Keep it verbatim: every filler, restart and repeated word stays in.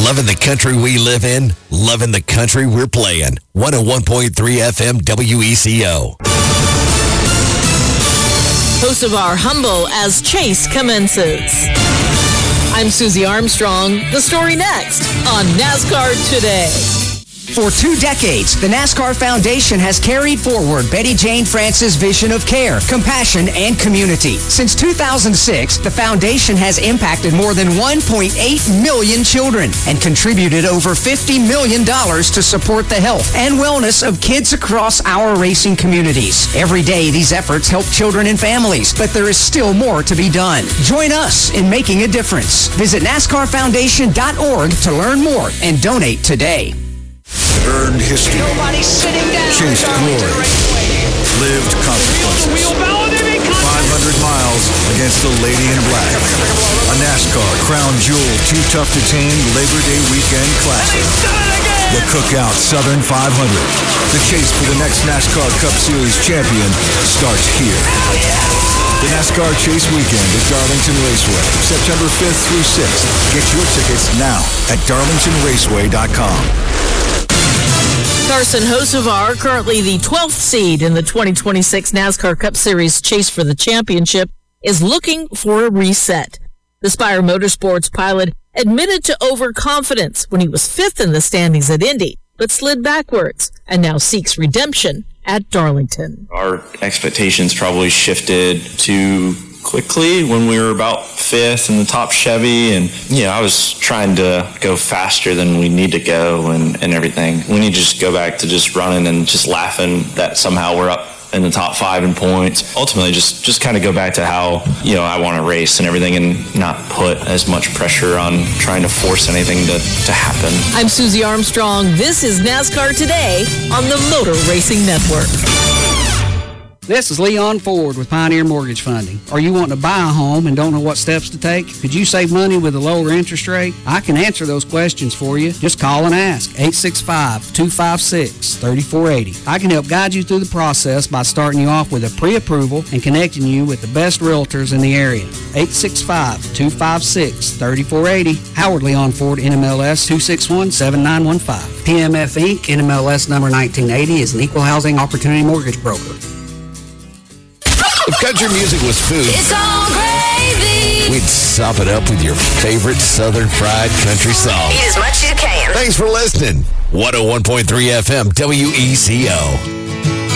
Loving the country we live in, loving the country we're playing. one oh one point three F M W E C O. Hocevar humble as chase commences. I'm Susie Armstrong. The story next on NASCAR Today. For two decades, the NASCAR Foundation has carried forward Betty Jane France's vision of care, compassion, and community. Since two thousand six, the foundation has impacted more than one point eight million children and contributed over fifty million dollars to support the health and wellness of kids across our racing communities. Every day, these efforts help children and families, but there is still more to be done. Join us in making a difference. Visit NASCAR Foundation dot org to learn more and donate today. Earned history, chased glory, lived consequences. five hundred miles against the Lady in Black. A NASCAR Crown Jewel Too Tough to Tame Labor Day Weekend Classic. The Cookout Southern five hundred. The chase for the next NASCAR Cup Series champion starts here. The NASCAR Chase Weekend at Darlington Raceway, September fifth through sixth. Get your tickets now at darlington raceway dot com. Carson Hocevar, currently the twelfth seed in the twenty twenty-six NASCAR Cup Series Chase for the Championship, is looking for a reset. The Spire Motorsports pilot admitted to overconfidence when he was fifth in the standings at Indy, but slid backwards and now seeks redemption at Darlington. Our expectations probably shifted to quickly when we were about fifth in the top Chevy, and you know, I was trying to go faster than we need to go and, and everything. We need to just go back to just running and just laughing that somehow we're up in the top five in points. Ultimately, just just kind of go back to how, you know, I want to race and everything and not put as much pressure on trying to force anything to, to happen. I'm Susie Armstrong. This is NASCAR Today on the Motor Racing Network. This is Leon Ford with Pioneer Mortgage Funding. Are you wanting to buy a home and don't know what steps to take? Could you save money with a lower interest rate? I can answer those questions for you. Just call and ask. eight six five, two five six, three four eight zero. I can help guide you through the process by starting you off with a pre-approval and connecting you with the best realtors in the area. eight six five, two five six, three four eight zero. Howard Leon Ford, N M L S two six one, seven nine one five. P M F Incorporated, N M L S number nineteen eighty, is an equal housing opportunity mortgage broker. If country music was food, it's all gravy. We'd sop it up with your favorite Southern fried country song. Eat as much as you can. Thanks for listening. one oh one point three F M W E C O.